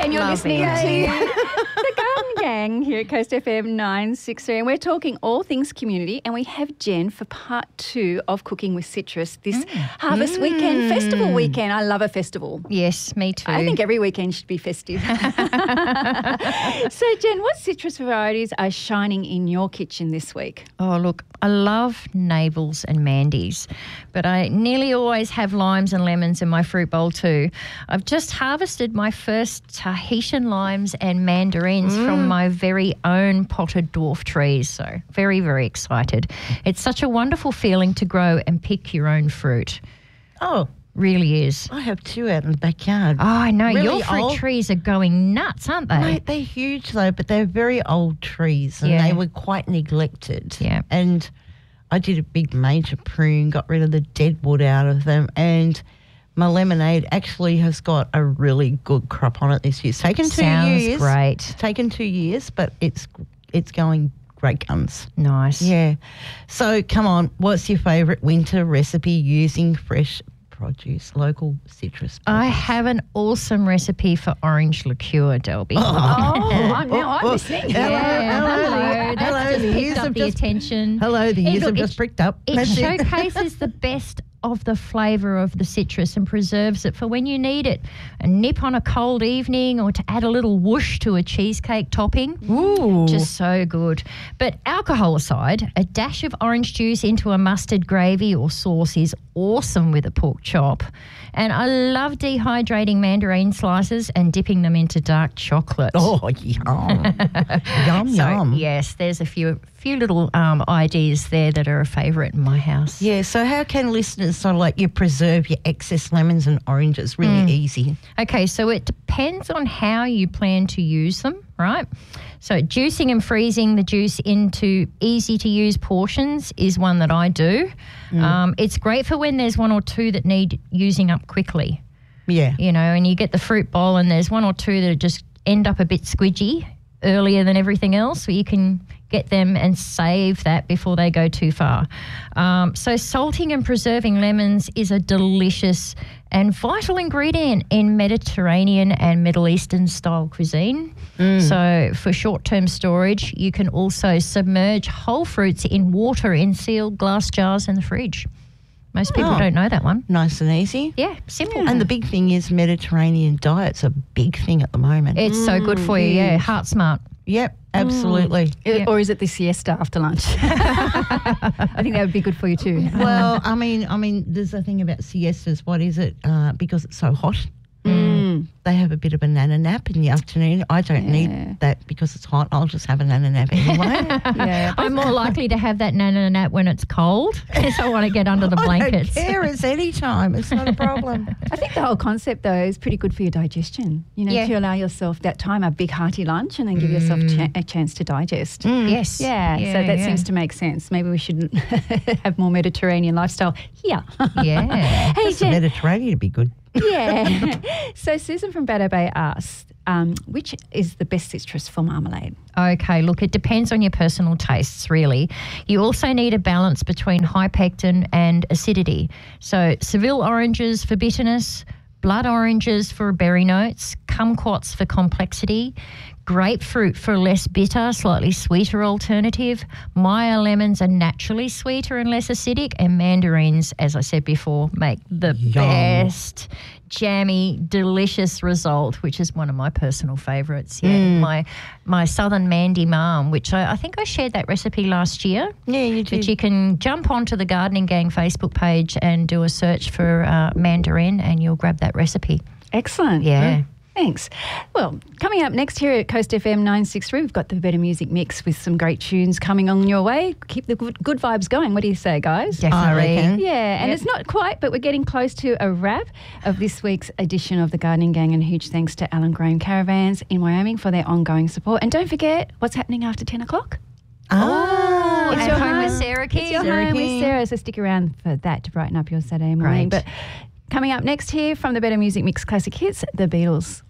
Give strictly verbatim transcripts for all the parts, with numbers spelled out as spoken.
And you're Love listening it. to The Garden Gang here at Coast F M nine sixty. And we're talking all things community. And we have Jen for part two of Cooking with Citrus this Mm. Harvest Mm. Weekend Festival weekend. I love a festival. Yes, me too. I think every weekend should be festive. So, Jen, what citrus varieties are shining in your kitchen this week? Oh, look, I love navels and mandies, but I nearly always have limes and lemons in my fruit bowl too. I've just harvested my first Tahitian limes and mandarins mm. from my very own potted dwarf trees, so very, very excited. It's such a wonderful feeling to grow and pick your own fruit. Oh, really is. I have two out in the backyard. Oh, I know. Really Your fruit old. trees are going nuts, aren't they? Mate, they're huge though, but they're very old trees and Yeah. they were quite neglected. Yeah. And I did a big major prune, got rid of the dead wood out of them, and my lemonade actually has got a really good crop on it this year. It's taken two Sounds years. great. It's taken two years, but it's it's going great guns. Nice. Yeah. So come on, what's your favourite winter recipe using fresh produce, local citrus produce? I have an awesome recipe for orange liqueur, Delby. Oh, I'm, now I'm oh, listening. hello, Yeah, hello, hello. That's hello, just the picked ears up have the just- attention. Hello, the Hey, ears look, have it just sh- pricked up. It That's it. showcases the best of the flavour of the citrus and preserves it for when you need it. A nip on a cold evening or to add a little whoosh to a cheesecake topping. Ooh. Just so good. But alcohol aside, a dash of orange juice into a mustard gravy or sauce is awesome with a pork chop. And I love dehydrating mandarin slices and dipping them into dark chocolate. Oh, yum. yum, So, yum. yes, there's a few few little um, ideas there that are a favourite in my house. Yeah, so how can listeners sort of like you preserve your excess lemons and oranges? Really Mm. easy. Okay, so it depends on how you plan to use them, right? So juicing and freezing the juice into easy-to-use portions is one that I do. Mm. Um, it's great for when there's one or two that need using up quickly, Yeah. you know, and you get the fruit bowl and there's one or two that just end up a bit squidgy earlier than everything else, so you can get them and save that before they go too far. Um, so salting and preserving lemons is a delicious and vital ingredient in Mediterranean and Middle Eastern style cuisine. Mm. So for short-term storage, you can also submerge whole fruits in water in sealed glass jars in the fridge. Most people Oh. don't know that one. Nice and easy. Yeah, simple. And the big thing is Mediterranean diet's a big thing at the moment. It's so good for you, yeah. Huge. Heart smart. Yep, absolutely. Yeah. Or is it the siesta after lunch? I think that would be good for you too. Well, I mean, I mean, there's a thing about siestas. What is it? Uh, because it's so hot, Mm. they have a bit of a nana nap in the afternoon. I don't Yeah. need that because it's hot. I'll just have a nana nap anyway. Yeah. I'm more likely to have that nana nap when it's cold because I want to get under the blankets. I don't care. It's any time. It's not a problem. I think the whole concept, though, is pretty good for your digestion. You know, Yeah. to allow yourself that time, a big hearty lunch, and then give yourself cha- a chance to digest. Yes. Yeah, so that yeah. seems to make sense. Maybe we should have more Mediterranean lifestyle here. Yeah. Hey, Just the Jen. Mediterranean would be good. Yeah. So Susan from Bateau Bay asked, um, which is the best citrus for marmalade? Okay, look, it depends on your personal tastes, really. You also need a balance between high pectin and acidity. So Seville oranges for bitterness, blood oranges for berry notes, kumquats for complexity, grapefruit for less bitter, slightly sweeter alternative. Meyer lemons are naturally sweeter and less acidic, and mandarins, as I said before, make the Yum. best jammy, delicious result, which is one of my personal favourites. Yeah, my my Southern Mandy Mom, which I, I think I shared that recipe last year. Yeah, you do. But you can jump onto the Gardening Gang Facebook page and do a search for uh, mandarin, and you'll grab that recipe. Excellent. Yeah. Thanks. Well, coming up next here at Coast F M nine sixty-three, we've got the Better Music Mix with some great tunes coming on your way. Keep the good, good vibes going. What do you say, guys? Definitely. I reckon. Yeah, and Yep. it's not quite, but we're getting close to a wrap of this week's edition of the Gardening Gang, and huge thanks to Alan Graham Caravans in Wyoming for their ongoing support. And don't forget, what's happening after ten o'clock? Ah, It's It's your your home with home. Sarah It's Keys. your Sarah home with King. Sarah, so stick around for that to brighten up your Saturday morning. Great. But coming up next here from the Better Music Mix Classic Hits, The Beatles.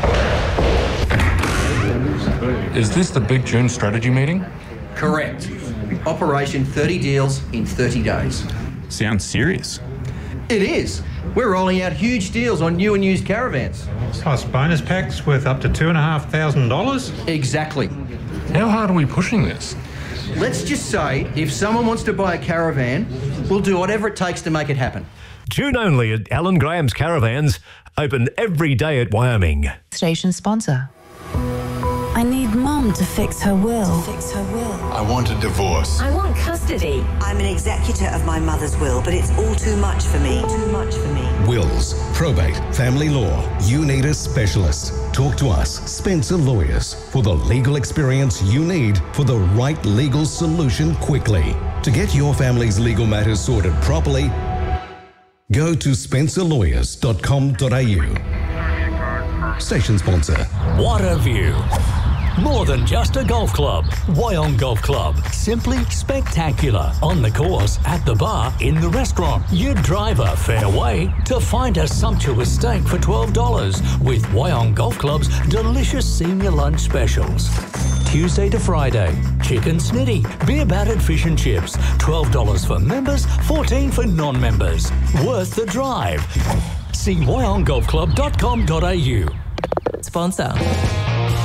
Is this the Big June strategy meeting? Correct. Operation thirty deals in thirty days. Sounds serious. It is. We're rolling out huge deals on new and used caravans. Plus bonus packs worth up to two and a half thousand dollars. Exactly. How hard are we pushing this? Let's just say if someone wants to buy a caravan, we'll do whatever it takes to make it happen. June only at Alan Graham's Caravans, open every day at Wyoming. Station sponsor. I need Mum to fix her will. To fix her will. I want a divorce. I want custody. I'm an executor of my mother's will, but it's all too much for me. Too much for me. Wills, probate, family law. You need a specialist. Talk to us, Spencer Lawyers, for the legal experience you need for the right legal solution quickly. To get your family's legal matters sorted properly, go to spencer lawyers dot com dot a u. Station sponsor. What a view. More than just a golf club. Wyong Golf Club. Simply spectacular. On the course, at the bar, in the restaurant. You drive a fair way to find a sumptuous steak for twelve dollars with Wyong Golf Club's delicious senior lunch specials. Tuesday to Friday, chicken snitty, beer battered fish and chips. twelve dollars for members, fourteen dollars for non-members. Worth the drive. See wyong golf club dot com dot a u. Sponsor.